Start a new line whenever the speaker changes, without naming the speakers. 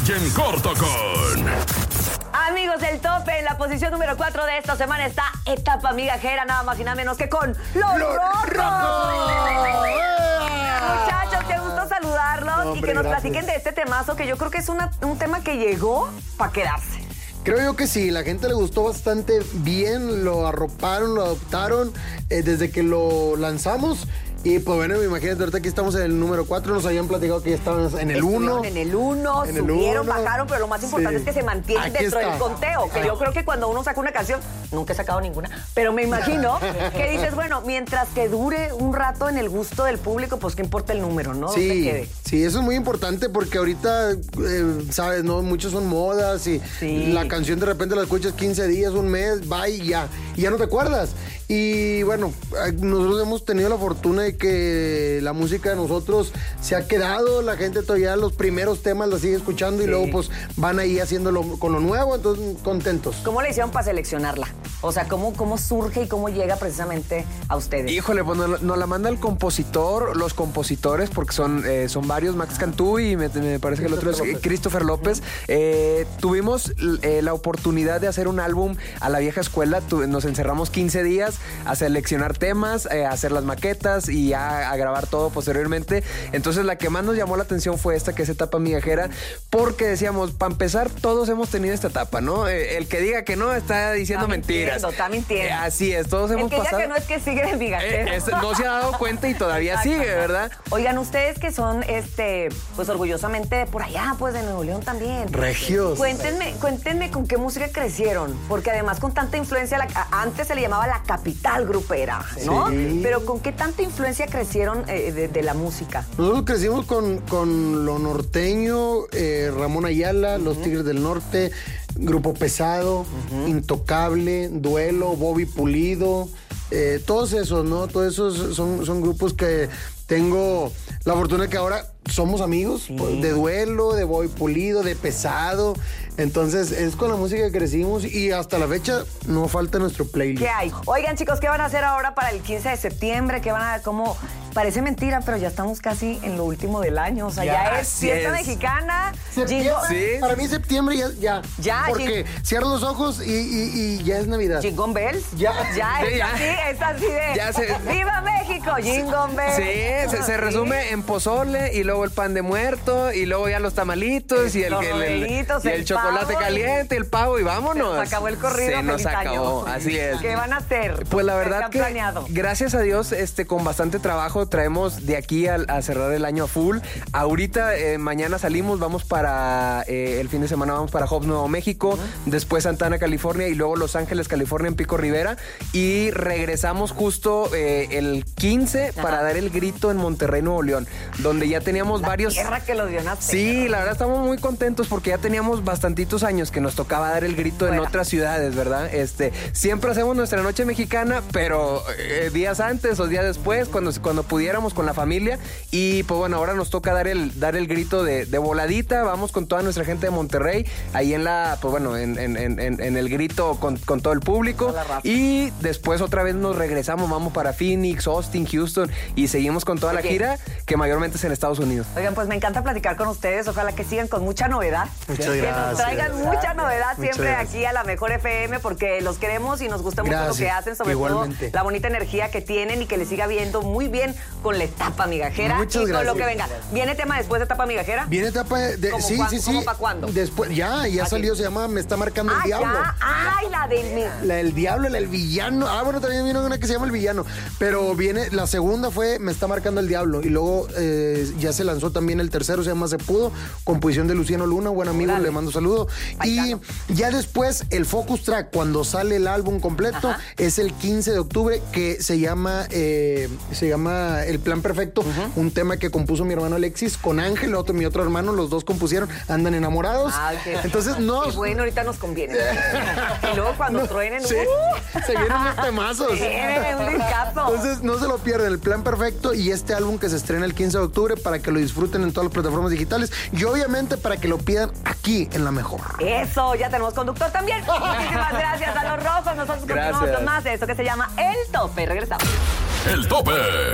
en corto con...
Amigos del tope, en la posición número 4 de esta semana está Etapa Migajera, nada más y nada menos que con Los Rojos. Muchachos, qué gusto saludarlos y que nos platiquen de este temazo que yo creo que es un tema que llegó para quedarse.
Creo yo que sí, la gente le gustó bastante bien, lo arroparon, lo adoptaron desde que lo lanzamos. Y pues bueno, imagínate, ahorita aquí estamos en el número 4, nos habían platicado que ya estaban en el 1.
En el 1, subieron, bajaron, pero lo más importante es que se mantienen
aquí
dentro
está.
del conteo. Que yo creo que cuando uno saca una canción, nunca he sacado ninguna, pero me imagino que dices, bueno, mientras que dure un rato en el gusto del público, pues qué importa el número, ¿no?
Sí,
¿Dónde quede?
sí, eso es muy importante porque ahorita, sabes, ¿no? Muchos son modas y la canción de repente la escuchas 15 días, un mes, va y ya no te acuerdas. Y bueno, nosotros hemos tenido la fortuna de que la música de nosotros se ha quedado, la gente todavía los primeros temas la sigue escuchando y luego pues van ahí haciéndolo con lo nuevo, entonces contentos.
¿Cómo le hicieron para seleccionarla? O sea, ¿cómo surge y cómo llega precisamente a ustedes?
Híjole, pues nos la manda el compositor, los compositores, porque son varios, Max Cantú y me parece que el otro es Christopher López. Tuvimos la oportunidad de hacer un álbum a la vieja escuela, nos encerramos 15 días a seleccionar temas, a hacer las maquetas y a grabar todo posteriormente. Entonces la que más nos llamó la atención fue esta, que es Etapa Migajera, porque decíamos, para empezar, todos hemos tenido esta etapa, ¿no? El que diga que no está diciendo mentiras.
Está mintiendo.
Así es, todos hemos pasado.
El que diga que no es que sigue de migajero.
No se ha dado cuenta y todavía sigue, ¿verdad?
Oigan, ustedes que son, pues orgullosamente de por allá, pues de Nuevo León también.
Regios.
Cuéntenme con qué música crecieron, porque además con tanta influencia, antes se le llamaba la capital grupera, ¿no?
Sí.
Pero ¿con qué tanta influencia crecieron de la música?
Nosotros crecimos con lo norteño, Ramón Ayala, Los Tigres del Norte, Grupo Pesado, Intocable, Duelo, Bobby Pulido, todos esos, ¿no? Todos esos son grupos que tengo la fortuna de que ahora somos amigos, de Duelo, de Bobby Pulido, de Pesado. Entonces es con la música que crecimos y hasta la fecha no falta nuestro playlist.
¿Qué hay? Oigan, chicos, ¿qué van a hacer ahora para el 15 de septiembre? ¿Qué van a...? ¿Cómo? Parece mentira, pero ya estamos casi en lo último del año. O sea, ya es fiesta mexicana.
Septiembre,
Sí.
para mí septiembre ya. Porque cierro los ojos y ya es Navidad.
Jingle Bells.
Ya.
Es así de... ¡Viva México! Jingle Bells.
Sí, se resume en pozole y luego el pan de muerto y luego ya los tamalitos y el chocolate caliente, el pavo y vámonos.
Se acabó el corrido.
Se nos acabó, así es.
¿Qué van a hacer?
Pues la verdad que
planeado?
Gracias a Dios, con bastante trabajo traemos de aquí a cerrar el año a full. Ahorita mañana salimos, vamos para el fin de semana vamos para Hobbs, Nuevo México, después Santa Ana, California y luego Los Ángeles, California en Pico Rivera y regresamos justo el 15 para dar el grito en Monterrey, Nuevo León, donde ya teníamos varios...
tierra que los dio nacer.
Sí, la verdad estamos muy contentos porque ya teníamos bastantitos años que nos tocaba dar el grito en otras ciudades, ¿verdad? Siempre hacemos nuestra noche mexicana, pero días antes o días después, cuando pudiéramos con la familia. Y pues bueno, ahora nos toca dar el grito de voladita. Vamos con toda nuestra gente de Monterrey, ahí en el grito con todo el público. Y después otra vez nos regresamos, vamos para Phoenix, Austin, Houston y seguimos con toda la gira, que mayormente es en Estados Unidos.
Oigan, pues me encanta platicar con ustedes. Ojalá que sigan con mucha novedad.
Muchas
Que
gracias.
nos traigan mucha novedad
Muchas
siempre
gracias.
aquí a la Mejor FM, porque los queremos y nos gusta mucho lo que hacen, sobre
Igualmente.
todo la bonita energía que tienen y que les siga viendo muy bien con la Etapa Migajera.
Muchas
y con
gracias.
lo que venga. ¿Viene tema después de Etapa Migajera?
Viene etapa de...
¿Cómo
Sí.
¿Cómo para cuándo?
Después, ya salió, se llama Me está marcando el diablo.
Ya. Ay, la del...
La del diablo, la del villano. Bueno, también viene una que se llama El Villano. Pero viene, la segunda fue Me está marcando el diablo. Y luego ya se lanzó también el tercero, se llama Se Pudo, composición de Luciano Luna, buen amigo, le mando saludo.
Paisano.
Y ya después el focus track, cuando sale el álbum completo, es el 15 de octubre, que se llama El Plan Perfecto, un tema que compuso mi hermano Alexis con Ángel, mi otro hermano, los dos compusieron, andan enamorados. Entonces, no.
Qué bueno, ahorita nos conviene. Y luego cuando truenen,
se vienen unos temazos.
Vienen un discazo.
Entonces, no se lo pierdan, El Plan Perfecto y este álbum que se estrena el 15 de octubre para que lo disfruten en todas las plataformas digitales y obviamente para que lo pidan aquí en La Mejor.
Eso, ya tenemos conductor también. Muchísimas gracias a Los Rojos. Nosotros continuamos con más de esto que se llama El Tope. Regresamos.
El Tope.